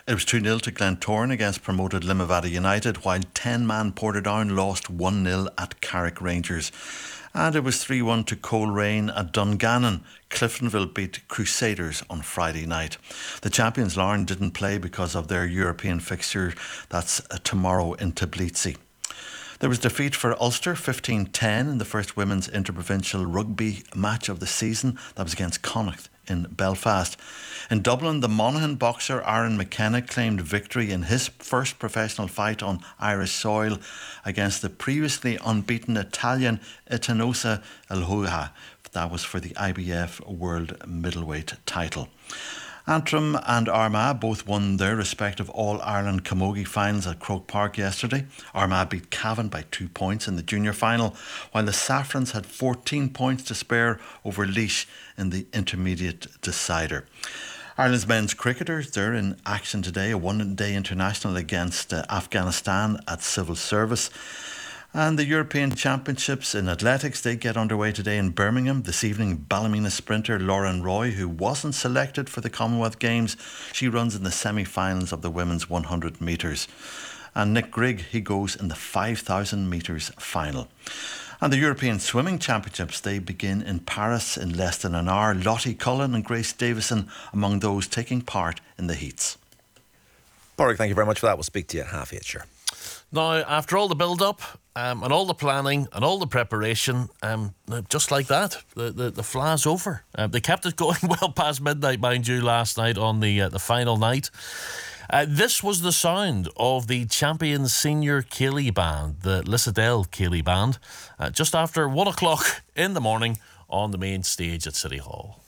It was 2-0 to Glentoran against promoted Limavady United, while 10-man Portadown lost 1-0 at Carrick Rangers. And it was 3-1 to Coleraine at Dungannon. Cliftonville beat Crusaders on Friday night. The champions Larne didn't play because of their European fixture. That's tomorrow in Tbilisi. There was defeat for Ulster 15-10 in the first women's interprovincial rugby match of the season. That was against Connacht in Belfast. In Dublin, the Monaghan boxer Aaron McKenna claimed victory in his first professional fight on Irish soil against the previously unbeaten Italian Itanosa Elhuha. That was for the IBF World Middleweight title. Antrim and Armagh both won their respective All-Ireland Camogie finals at Croke Park yesterday. Armagh beat Cavan by 2 points in the junior final, while the Saffrons had 14 points to spare over Laois in the intermediate decider. Ireland's men's cricketers, they're in action today, a one-day international against Afghanistan at civil service. And the European Championships in athletics, they get underway today in Birmingham. This evening, Ballymena sprinter Lauren Roy, who wasn't selected for the Commonwealth Games, she runs in the semi-finals of the women's 100 metres. And Nick Grigg, he goes in the 5,000 metres final. And the European Swimming Championships, they begin in Paris in less than an hour. Lottie Cullen and Grace Davison among those taking part in the heats. Borwick, thank you very much for that. We'll speak to you at 8:30, sure. Now, after all the build-up and all the planning and all the preparation, just like that, the fly's over. They kept it going well past midnight, mind you, last night on the final night. This was the sound of the champion senior Ceilidh band, the Lissadell Ceilidh band, just after 1 o'clock in the morning on the main stage at City Hall.